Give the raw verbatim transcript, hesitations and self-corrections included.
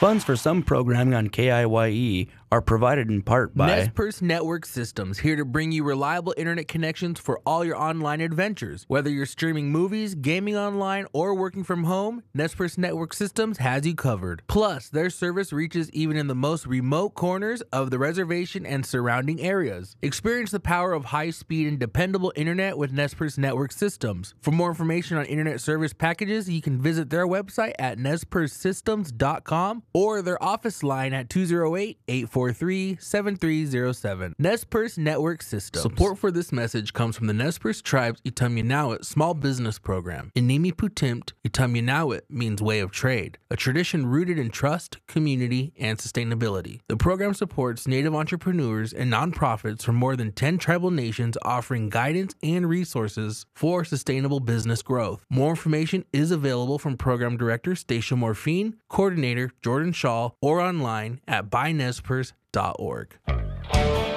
Funds for some programming on K I Y E are provided in part by Nez Perce Network Systems, here to bring you reliable internet connections for all your online adventures. Whether you're streaming movies, gaming online, or working from home, Nez Perce Network Systems has you covered. Plus, their service reaches even in the most remote corners of the reservation and surrounding areas. Experience the power of high-speed and dependable internet with Nez Perce Network Systems. For more information on internet service packages, you can visit their website at nez perce systems dot com or their office line at two oh eight, eight four three, seven three oh seven. Nez Perce Network Systems. Support for this message comes from the Nez Perce Tribe's Itamyanawit Small Business Program. Inimi Putimpt, Itamyanawit means way of trade, a tradition rooted in trust, community, and sustainability. The program supports Native entrepreneurs and nonprofits from more than ten tribal nations, offering guidance and resources for sustainable business growth. More information is available from Program Director Stacia Morphine, Coordinator Jordan Shaw, or online at buy nez perce dot org.